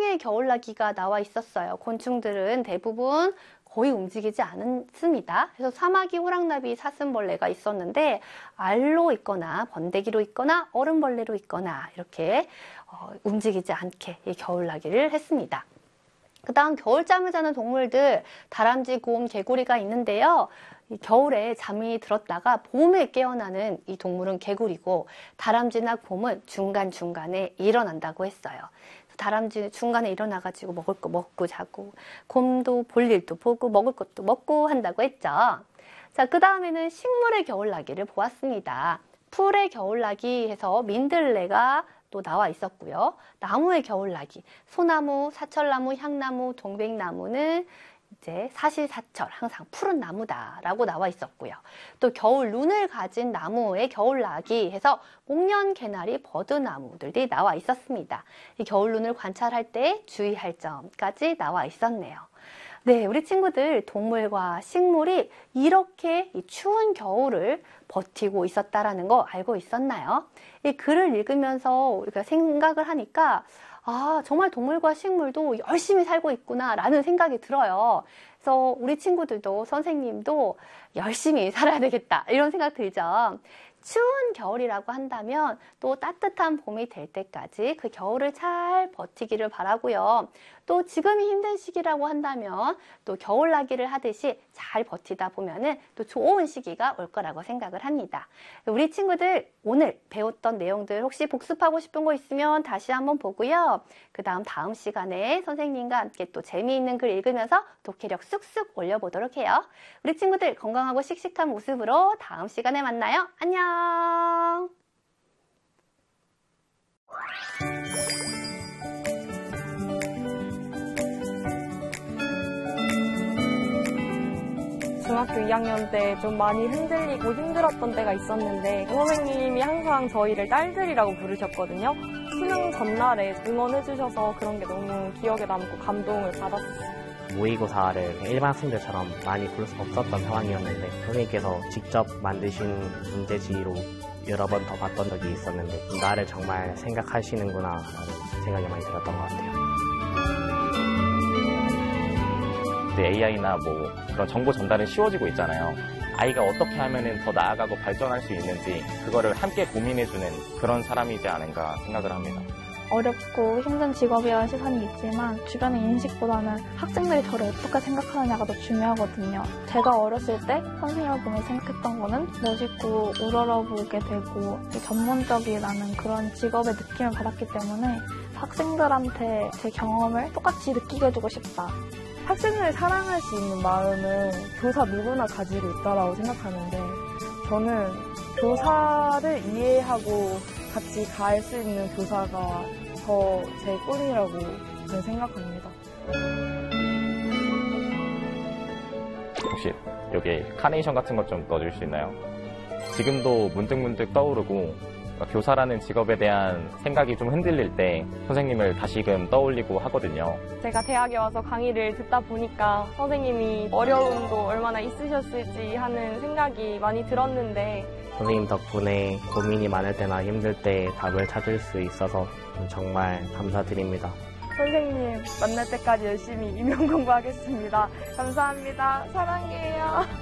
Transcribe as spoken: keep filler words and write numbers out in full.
나무에 겨울나기가 나와 있었어요. 곤충들은 대부분 거의 움직이지 않습니다. 그래서 사마귀, 호랑나비, 사슴벌레가 있었는데 알로 있거나 번데기로 있거나 얼음벌레로 있거나 이렇게 어, 움직이지 않게 이 겨울나기를 했습니다. 그 다음 겨울잠을 자는 동물들, 다람쥐, 곰, 개구리가 있는데요. 이 겨울에 잠이 들었다가 봄에 깨어나는 이 동물은 개구리고, 다람쥐나 곰은 중간중간에 일어난다고 했어요. 다람쥐 중간에 일어나가지고 먹을 거 먹고 자고, 곰도 볼 일도 보고 먹을 것도 먹고 한다고 했죠. 자, 그 다음에는 식물의 겨울나기를 보았습니다. 풀의 겨울나기 해서 민들레가 또 나와 있었고요. 나무의 겨울나기, 소나무, 사철나무, 향나무, 동백나무는 이제 사실사철, 항상 푸른 나무다라고 나와 있었고요. 또 겨울 눈을 가진 나무의 겨울나기 해서 목련, 개나리, 버드나무들이 나와 있었습니다. 이 겨울 눈을 관찰할 때 주의할 점까지 나와 있었네요. 네, 우리 친구들, 동물과 식물이 이렇게 이 추운 겨울을 버티고 있었다라는 거 알고 있었나요? 이 글을 읽으면서 우리가 생각을 하니까 아, 정말 동물과 식물도 열심히 살고 있구나 라는 생각이 들어요. 그래서 우리 친구들도 선생님도 열심히 살아야 되겠다 이런 생각 들죠. 추운 겨울이라고 한다면 또 따뜻한 봄이 될 때까지 그 겨울을 잘 버티기를 바라고요. 또 지금이 힘든 시기라고 한다면 또 겨울나기를 하듯이 잘 버티다 보면은 또 좋은 시기가 올 거라고 생각을 합니다. 우리 친구들 오늘 배웠던 내용들 혹시 복습하고 싶은 거 있으면 다시 한번 보고요. 그 다음 다음 시간에 선생님과 함께 또 재미있는 글 읽으면서 독해력 쑥쑥 올려보도록 해요. 우리 친구들 건강하고 씩씩한 모습으로 다음 시간에 만나요. 안녕! 중학교 이 학년 때 좀 많이 흔들리고 힘들었던 때가 있었는데 선생님이 항상 저희를 딸들이라고 부르셨거든요. 수능 전날에 응원해주셔서 그런 게 너무 기억에 남고 감동을 받았어요. 모의고사를 일반 학생들처럼 많이 볼 수 없었던 상황이었는데 선생님께서 직접 만드신 문제지로 여러 번 더 봤던 적이 있었는데 나를 정말 생각하시는구나 라는 생각이 많이 들었던 것 같아요. 에이아이나 뭐 그런 정보 전달은 쉬워지고 있잖아요. 아이가 어떻게 하면 더 나아가고 발전할 수 있는지 그거를 함께 고민해주는 그런 사람이지 않은가 생각을 합니다. 어렵고 힘든 직업이라는 시선이 있지만 주변의 인식보다는 학생들이 저를 어떻게 생각하느냐가 더 중요하거든요. 제가 어렸을 때 선생님을 보며 생각했던 거는 멋있고 우러러보게 되고 전문적이라는 그런 직업의 느낌을 받았기 때문에 학생들한테 제 경험을 똑같이 느끼게 해주고 싶다. 학생을 사랑할 수 있는 마음은 교사 누구나 가지고 있다고 생각하는데 저는 교사를 이해하고 같이 갈 수 있는 교사가 더 제 꿈이라고 저는 생각합니다. 혹시 여기 카네이션 같은 것 좀 넣어줄 수 있나요? 지금도 문득문득 떠오르고 교사라는 직업에 대한 생각이 좀 흔들릴 때 선생님을 다시금 떠올리고 하거든요. 제가 대학에 와서 강의를 듣다 보니까 선생님이 어려움도 얼마나 있으셨을지 하는 생각이 많이 들었는데 선생님 덕분에 고민이 많을 때나 힘들 때 답을 찾을 수 있어서 정말 감사드립니다. 선생님 만날 때까지 열심히 임용 공부하겠습니다. 감사합니다. 사랑해요.